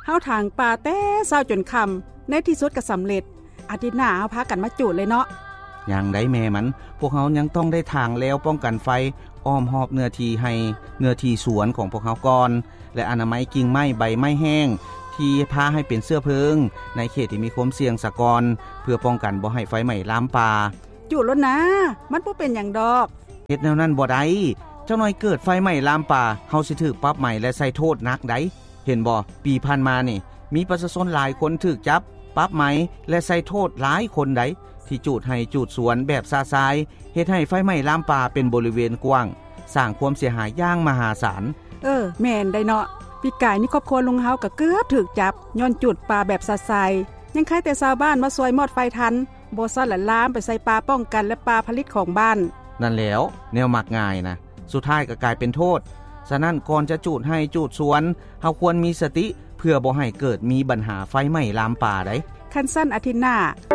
เฮาทางป่าแต่เช้าจนค่ำในที่สุดก็สำเร็จอาทิตย์หน้าเฮาพากันมาจุดเลยเนาะอย่างใดแม่มันพวกเฮายังต้องได้ทางแล้วป้องกันไฟอ้อมหอบเนื้อที่ให้เนื้อที่สวนของพวกเฮาก่อนและอนามัยกิ่งไม้ใบไม้แห้งที่พาให้เป็นเสื้อเพลิงในเขตที่มีความเสี่ยงสะก่อนเพื่อป้องกันบ่ให้ไฟไหม้ลามป่าจุดแล้วนะมันบ่เป็นหยังดอกเฮ็ดแนวนั้นบ่ได้เจ้าน้อยเกิดไฟไหม้ลามป่าเฮาสิถูกปรับใหม่และใส่โทษหนักได้เห็นบ่ปีผ่านมานี่มีประชาชนหลายคนถูกจับปรับใหม่และใส่โทษหลายคนได้ที่จูดให้จูดสวนแบบซาซายเฮ็ดให้ไฟไหม้ลามป่าเป็นบริเวณกว้างสร้างความเสียหายอย่างมหาศาลแม่นได้เนาะปีกายนี่ครอบครัวลุงเฮาก็เกือบถูกจับย้อนจุดป่าแบบซาซายยังใครแต่ชาวบ้านมาซอยมอดไฟทันบ่ซัดละลามไปใส่ป่าป้องกันและป่าผลิตของบ้านนั่นแล้วแนวมักง่ายนะสุดท้ายก็กลายเป็นโทษฉะนั้นก่อนจะจูดให้จูดสวนเฮาควรมีสติเพื่อบ่ให้เกิดมีปัญหาไฟไหม้ลามป่าได้คันสั้นอาทิตย์หน้า